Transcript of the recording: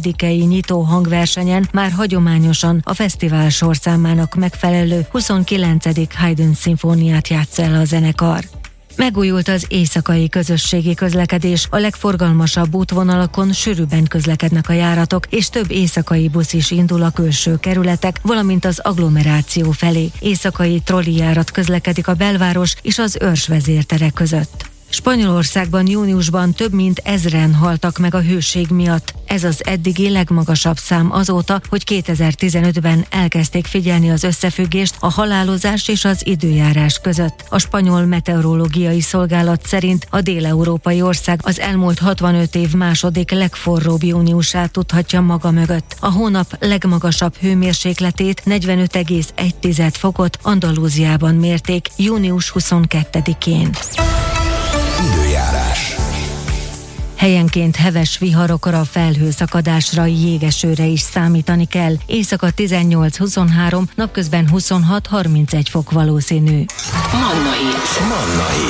12-i nyitó hangversenyen már hagyományosan a fesztivál sorszámának megfelelő 29. Haydn szimfóniát játsz el a zenekar. Megújult az éjszakai közösségi közlekedés, a legforgalmasabb útvonalakon sűrűbben közlekednek a járatok, és több éjszakai busz is indul a külső kerületek, valamint az agglomeráció felé. Éjszakai trollijárat közlekedik a belváros és az őrsvezértere között. Spanyolországban júniusban több mint 1000-en haltak meg a hőség miatt. Ez az eddigi legmagasabb szám azóta, hogy 2015-ben elkezdték figyelni az összefüggést a halálozás és az időjárás között. A spanyol meteorológiai szolgálat szerint a déleurópai ország az elmúlt 65 év második legforróbb júniusát tudhatja maga mögött. A hónap legmagasabb hőmérsékletét 45,1 fokot Andalúziában mérték június 22-én. Időjárás. Helyenként heves viharokra, felhőszakadásra, jégesőre is számítani kell. Éjszaka 18-23, napközben 26-31 fok valószínű. Manna Hit.